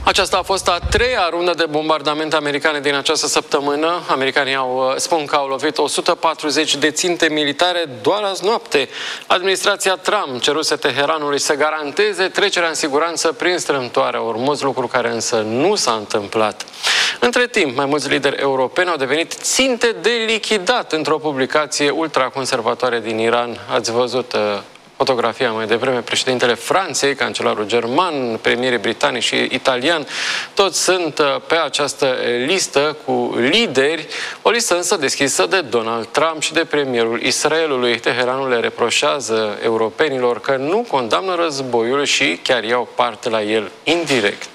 Aceasta a fost a treia rundă de bombardamente americane din această săptămână. Americanii spun că au lovit 140 de ținte militare doar azi noapte. Administrația Trump ceruse Teheranului să garanteze trecerea în siguranță prin strâmtoarea Ormuz, lucru care însă nu s-a întâmplat. Între timp, mai mulți lideri europeni au devenit ținte de lichidat într-o publicație ultraconservatoare din Iran. Ați văzut fotografia mai devreme, președintele Franței, cancelarul german, premierii britanici și italian, toți sunt pe această listă cu lideri, o listă însă deschisă de Donald Trump și de premierul Israelului. Teheranul le reproșează europenilor că nu condamnă războiul și chiar iau parte la el indirect.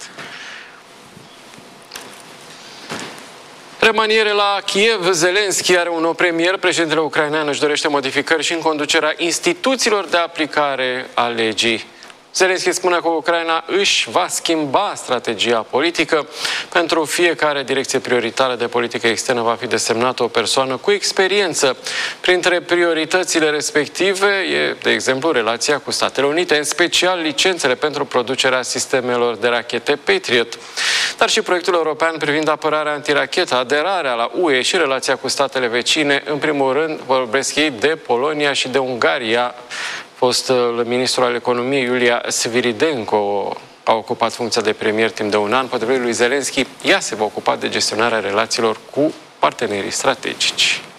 Remaniere la Kiev, Zelensky are un nou premier. Președintele ucrainean își dorește modificări și în conducerea instituțiilor de aplicare a legii. Zelensky spune că Ucraina își va schimba strategia politică. Pentru fiecare direcție prioritară de politică externă va fi desemnată o persoană cu experiență. Printre prioritățile respective e, de exemplu, relația cu Statele Unite, în special licențele pentru producerea sistemelor de rachete Patriot, dar și proiectul european privind apărarea antirachetă, aderarea la UE și relația cu statele vecine. În primul rând, vorbesc ei de Polonia și de Ungaria. Fostul ministru al economiei, Iulia Sviridenko, a ocupat funcția de premier timp de un an. Potrivit lui Zelensky, ea se va ocupa de gestionarea relațiilor cu partenerii strategici.